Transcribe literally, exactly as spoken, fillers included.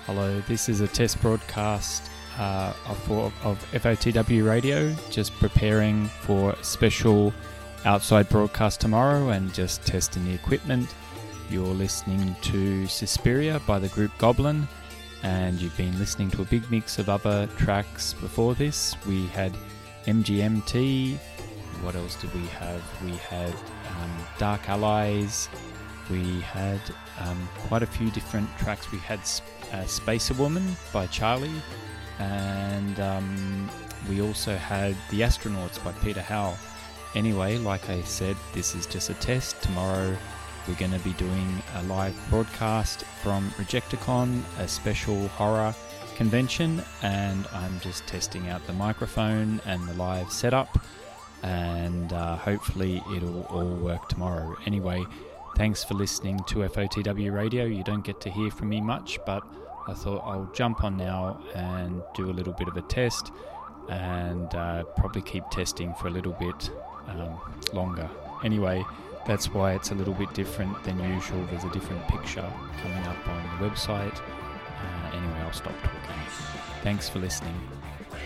Hello, this is a test broadcast uh, of, of F O T W Radio, just preparing for a special outside broadcast tomorrow and just testing the equipment. You're listening to Suspiria by the group Goblin, and you've been listening to a big mix of other tracks before this. We had M G M T, what else did we have? We had um, Dark Allies, we had um, quite a few different tracks. We had uh, Spacer Woman by Charlie, and um, we also had The Astronauts by Peter Howe. Anyway, like I said, this is just a test. Tomorrow we're going to be doing a live broadcast from Rejecticon, a special horror convention, and I'm just testing out the microphone and the live setup, and uh, hopefully it'll all work tomorrow. Anyway, thanks for listening to F O T W Radio. You don't get to hear from me much, but I thought I'll jump on now and do a little bit of a test, and uh, probably keep testing for a little bit um, longer. Anyway, that's why it's a little bit different than usual. There's a different picture coming up on the website. Uh, anyway, I'll stop talking. Thanks for listening.